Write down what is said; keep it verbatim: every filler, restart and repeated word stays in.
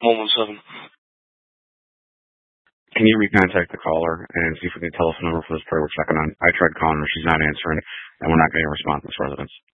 one one seven. Can you recontact the caller and see if we can get a telephone number for this prayer we're checking on? I tried calling her. She's not answering, and we're not getting a response from this residence.